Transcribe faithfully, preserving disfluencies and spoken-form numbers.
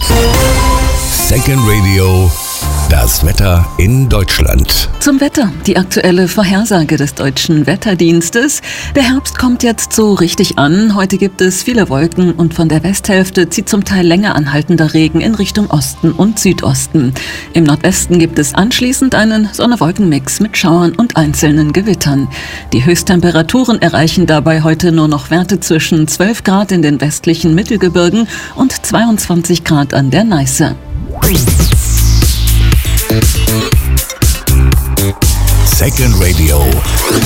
Second Radio, das Wetter in Deutschland. Zum Wetter, die aktuelle Vorhersage des Deutschen Wetterdienstes. Der Herbst kommt jetzt so richtig an. Heute gibt es viele Wolken und von der Westhälfte zieht zum Teil länger anhaltender Regen in Richtung Osten und Südosten. Im Nordwesten gibt es anschließend einen Sonne-Wolken-Mix mit Schauern und einzelnen Gewittern. Die Höchsttemperaturen erreichen dabei heute nur noch Werte zwischen zwölf Grad in den westlichen Mittelgebirgen und zweiundzwanzig Grad an der Neiße. Second Radio.